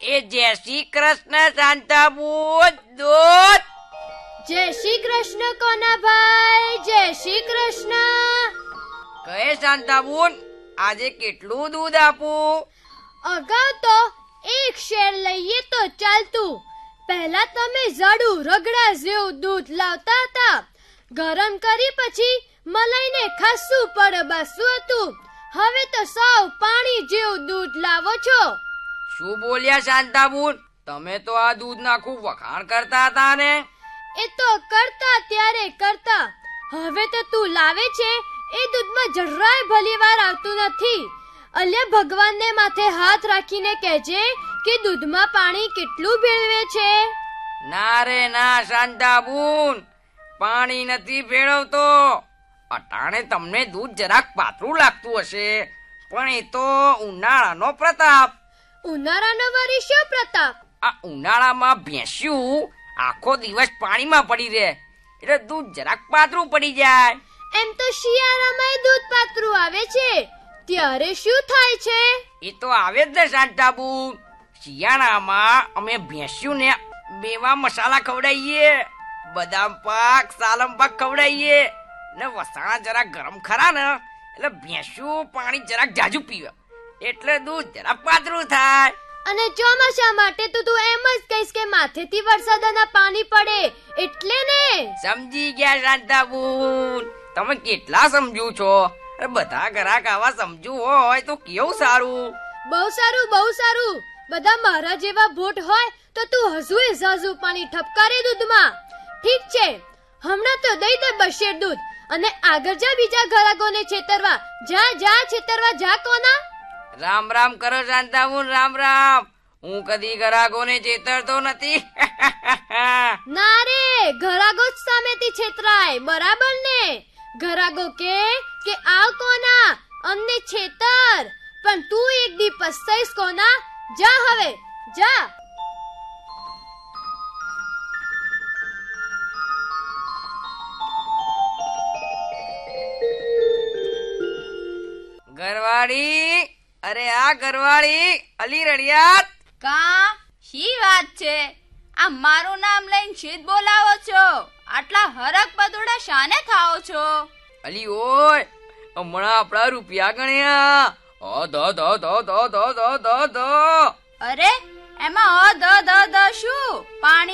એ જય શ્રી કૃષ્ણ શાંતાબુન, દૂધ. જય શ્રી કૃષ્ણ કોના ભાઈ, જય શ્રી કૃષ્ણ. કહે શાંતાબુન, આજે કેટલું દૂધ આપું? અગાઉ તો એક શેર લઈએ તો ચાલતું. પહેલા તમે જાડું રગડા જેવું દૂધ લાવતા હતા. ગરમ કરી પછી મલાઈને ખાસું પડબાસું હતું. હવે તો સાવ પાણી જેવું દૂધ લાવો છો. શું બોલ્યા શાંતાબુન? તમે તો આ દૂધના ખૂબ વખાણ કરતા હતા ને? એ તો કરતા ત્યારે કરતા. હવે તો તું લાવે છે એ દૂધમાં જરાય ભલીવાર આવતું નથી. અલ્યા ભગવાનને માથે હાથ રાખીને કહેજે કે દૂધમાં પાણી કેટલું ભેળવે છે. ના રે ના શાંતાબુન, પાણી નથી ભેળવતો. અટાણે તમને દૂધ જરાક પાતળું લાગતું હશે, પણ એ તો ઉનાળાનો પ્રતાપ. ઉનાળાનો વળી શું પ્રતાપ? આ ઉનાળામાં ભેંસ્યું આખો દિવસ પાણીમાં પડી રહે એટલે દૂધ જરાક પાતળું પડી જાય. એમ તો શિયાળામાં દૂધ પાતળું આવે છે, ત્યારે શું થાય છે? એ તો આવે જ ને શાંતાબુન. શિયાળામાં અમે ભેંસ્યુંને મેવા મસાલા ખવડાવીએ, બદામ પાક, સાલમ પાક ખવડાવીએ ને વસાણા જરાક ગરમ ખરા ને એટલે ભેંસ્યું પાણી જરાક જાજુ પીવે એટલે દૂધ જરાક પાતળું થાય. અને ચોમાસા માટે તો તું એમ જ કહીશ કે માથેથી વરસાદના પાણી પડે એટલે ને. સમજી ગયા શાંતાબુન, તમે કેટલા સમજુ છો? બધા ગ્રાહક આવા સમજુ હોય તો કેવું સારું. બહુ સારું, બહુ સારું. બધા મારા જેવા ભોટ હોય તો તું હજુય ઝાઝુ પાણી ઠપકારે દૂધમાં. ઠીક છે, હમણાં તો દઈ દે બશેર દૂધ અને આગળ જા બીજા ગ્રાહકોને છેતરવા. જા જા છેતરવા જા કોના. રામ રામ કરો શાંતાબુન, રામ રામ. હું કદી ગ્રાહકોને છેતરતો નથી. ના રે, ગ્રાહકો જ સામેથી છેતરાય, બરાબર ને? ગ્રાહકો કે આવ કોના અમને છેતર, પણ તું એક દી પસ્તાઈશ કોના. જા હવે જા. ઘરવાળી, અરે આ ઘરવાળી, અલી રડિયાત. કા શી વાત છે? આ મારું નામ લઈને શીત બોલાવો છો? આટલા હરક પદુડા શાને ખાઓ છો? અલી ઓય, હમણાં આપણા રૂપિયા ગણ્યા. અરે એમાં ધ શું પાણી